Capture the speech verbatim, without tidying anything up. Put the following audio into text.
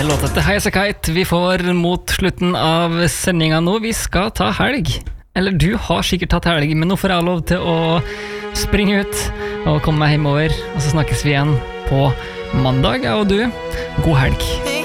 med låta til High As A Kite. Vi får mot slutten av sendinga nå. Vi skal ta helg. Eller du har sikkert tatt helg, men nå får jeg lov til å springe ut og komme meg hjemover. Og så snakkes vi igjen på mandag, jeg og du. God helg.